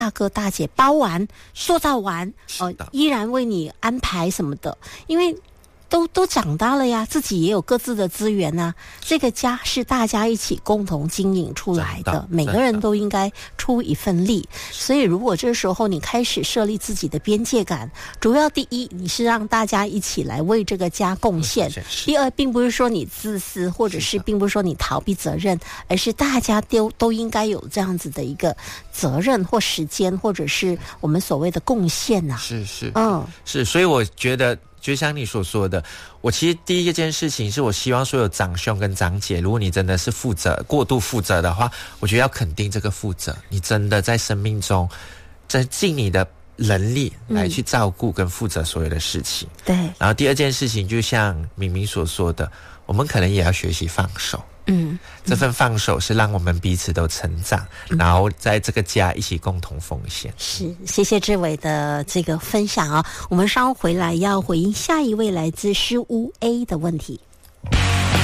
大哥大姐包完塑造完，依然为你安排什么的，因为都长大了呀，自己也有各自的资源啊。这个家是大家一起共同经营出来的，每个人都应该出一份力。所以如果这时候你开始设立自己的边界感，主要第一，你是让大家一起来为这个家贡献；第二，并不是说你自私，或者是并不是说你逃避责任，而是大家都应该有这样子的一个责任或时间，或者是我们所谓的贡献啊。 是，所以我觉得就像你所说的，我其实第一件事情是我希望所有长兄跟长姐，如果你真的是过度负责的话，我觉得要肯定这个负责，你真的在生命中在尽你的能力来去照顾跟负责所有的事情。 对。 然后第二件事情就像明明所说的，我们可能也要学习放手。这份放手是让我们彼此都成长，然后在这个家一起共同奉献。 是，谢谢志伟的这个分享啊。我们稍后回来要回应下一位来自诗屋 A 的问题。